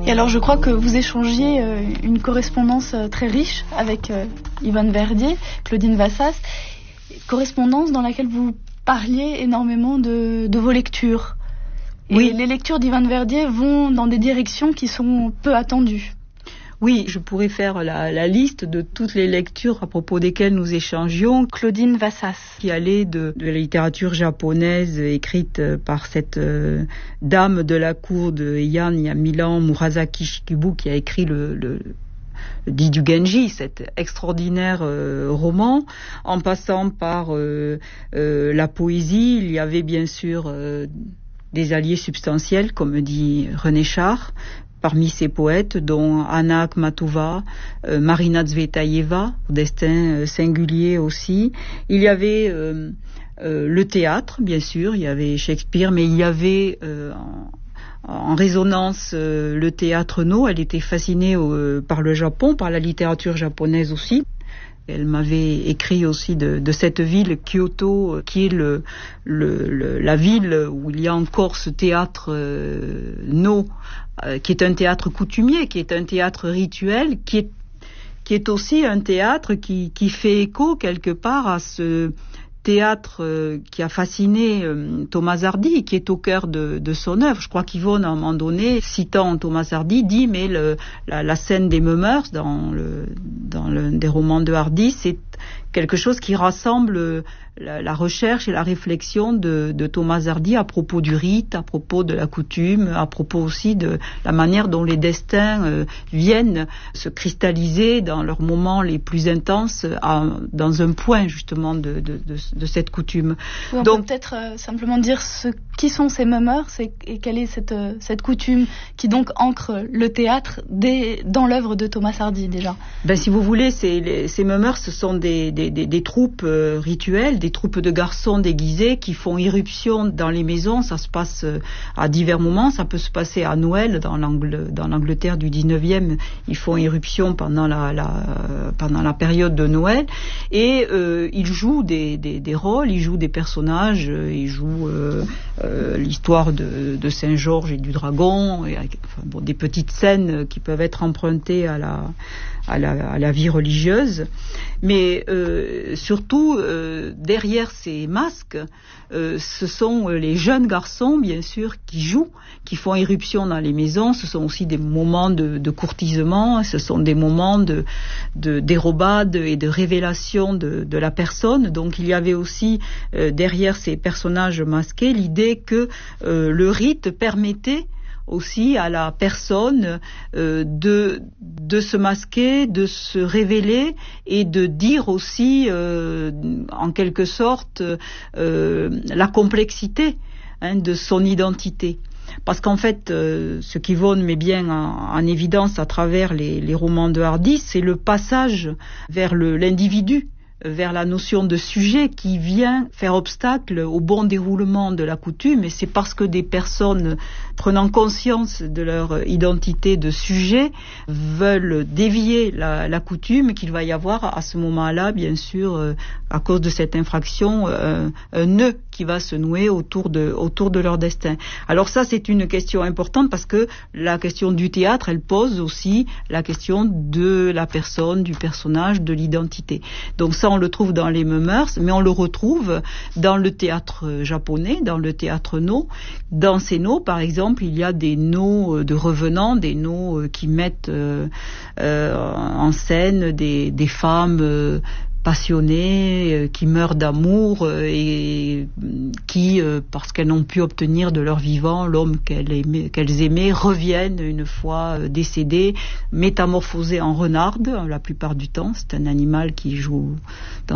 Et alors je crois que vous échangiez une correspondance très riche avec Yvonne Verdier, Claudine Vassas, correspondance dans laquelle vous parliez énormément de vos lectures. Oui. Et les lectures d'Yvonne Verdier vont dans des directions qui sont peu attendues. Oui, je pourrais faire la liste de toutes les lectures à propos desquelles nous échangions. Claudine Vassas. Qui allait de la littérature japonaise écrite par cette dame de la cour de Heian il y a 1000 ans, Murasaki Shikibu, qui a écrit le dit du Genji, cet extraordinaire roman, en passant par la poésie. Il y avait bien sûr des alliés substantiels, comme dit René Char, parmi ces poètes, dont Anna Akhmatova, Marina Tsvetaeva, au destin singulier aussi. Il y avait le théâtre, bien sûr, il y avait Shakespeare, mais il y avait en résonance le théâtre No. Elle était fascinée par le Japon, par la littérature japonaise aussi. Elle m'avait écrit aussi de cette ville, Kyoto, qui est la ville où il y a encore ce théâtre No, qui est un théâtre coutumier, qui est un théâtre rituel, qui est aussi un théâtre qui fait écho quelque part à ce théâtre qui a fasciné Thomas Hardy, qui est au cœur de son œuvre. Je crois qu'Yvonne, à un moment donné, citant Thomas Hardy, dit mais la scène des Mummers dans l'un des romans de Hardy, c'est quelque chose qui rassemble la recherche et la réflexion de Thomas Hardy à propos du rite, à propos de la coutume, à propos aussi de la manière dont les destins viennent se cristalliser dans leurs moments les plus intenses dans un point justement de cette coutume. Oui, on peut peut-être simplement dire qui sont ces mummers et quelle est cette coutume qui donc ancre le théâtre dans l'œuvre de Thomas Hardy déjà. Si vous voulez, ces mummers, ce sont des troupes rituelles, des troupes de garçons déguisés qui font irruption dans les maisons. Ça se passe à divers moments. Ça peut se passer à Noël, dans l'Angleterre du 19e. Ils font irruption pendant la période de Noël. Et ils jouent des rôles, ils jouent des personnages, ils jouent l'histoire de Saint-Georges et du dragon, et des petites scènes qui peuvent être empruntées à la vie religieuse. Mais surtout, derrière ces masques, ce sont les jeunes garçons, bien sûr, qui jouent, qui font irruption dans les maisons. Ce sont aussi des moments de courtisement, ce sont des moments de dérobade et de révélation de la personne. Donc il y avait aussi, derrière ces personnages masqués, l'idée que le rite permettait aussi à la personne de se masquer, de se révéler et de dire aussi en quelque sorte la complexité de son identité. Parce qu'en fait, ce qu'Yvonne met bien en évidence à travers les romans de Hardy, c'est le passage vers l'individu, vers la notion de sujet qui vient faire obstacle au bon déroulement de la coutume. Et c'est parce que des personnes prenant conscience de leur identité de sujet veulent dévier la coutume qu'il va y avoir à ce moment-là, bien sûr, à cause de cette infraction, un nœud qui va se nouer autour de leur destin. Alors ça, c'est une question importante parce que la question du théâtre, elle pose aussi la question de la personne, du personnage, de l'identité. Donc ça, on le trouve dans les mummers, mais on le retrouve dans le théâtre japonais, dans le théâtre No. Dans ces No, par exemple, il y a des No de revenants, des No qui mettent en scène des femmes passionnées, qui meurent d'amour et qui, parce qu'elles n'ont pu obtenir de leur vivant l'homme qu'elles aimaient, reviennent une fois décédées, métamorphosées en renardes la plupart du temps. C'est un animal qui joue dans